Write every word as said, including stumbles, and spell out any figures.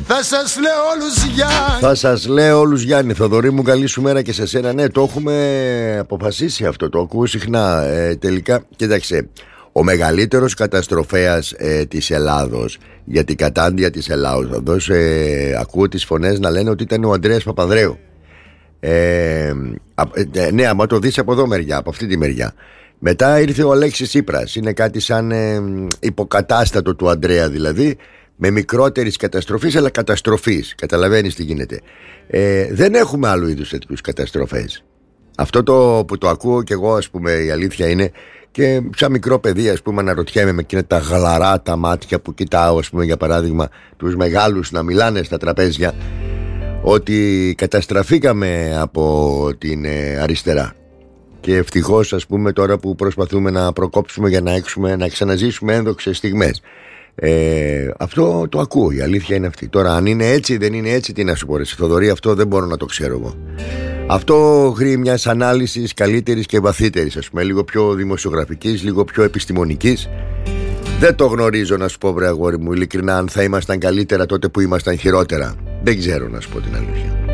Θα σας λέω όλους Γιάννη. Θα σας λέω όλους Γιάννη. Θοδωρή μου, καλή σου μέρα και σε σένα. Ναι, το έχουμε αποφασίσει αυτό. Το ακούω συχνά. ε, Τελικά, κοίταξε, ο μεγαλύτερος καταστροφέας ε, της Ελλάδος για την κατάντια της Ελλάδος, ε, ακούω τις φωνές να λένε ότι ήταν ο Ανδρέας Παπανδρέου. ε, ε, Ναι, άμα το δεις από εδώ μεριά, από αυτή τη μεριά. Μετά ήρθε ο Αλέξης Τσίπρας. Είναι κάτι σαν ε, υποκατάστατο του Ανδρέα δηλαδή, με μικρότερης καταστροφής αλλά καταστροφής. Καταλαβαίνεις τι γίνεται. ε, Δεν έχουμε άλλου είδους τέτοιους καταστροφές. Αυτό το που το ακούω κι εγώ, ας πούμε, η αλήθεια είναι, και σαν μικρό παιδί, ας πούμε, αναρωτιέμαι με εκείνα τα γλαρά τα μάτια που κοιτάω, ας πούμε, για παράδειγμα, τους μεγάλους να μιλάνε στα τραπέζια, ότι καταστραφήκαμε από την ε, αριστερά. Και ευτυχώς, ας πούμε, τώρα που προσπαθούμε να προκόψουμε για να, έξουμε, να ξαναζήσουμε ένδοξες στιγμές. Ε, αυτό το ακούω, η αλήθεια είναι αυτή. Τώρα, αν είναι έτσι, δεν είναι έτσι, τι να σου πω, ρε Θοδωρή, αυτό δεν μπορώ να το ξέρω εγώ. Αυτό χρήει μιας ανάλυσης καλύτερης και βαθύτερης, ας πούμε, λίγο πιο δημοσιογραφικής, λίγο πιο επιστημονικής. Δεν το γνωρίζω, να σου πω, βρε αγόρι μου, ειλικρινά, αν θα ήμασταν καλύτερα τότε που ήμασταν χειρότερα. Δεν ξέρω, να σου πω την αλήθεια.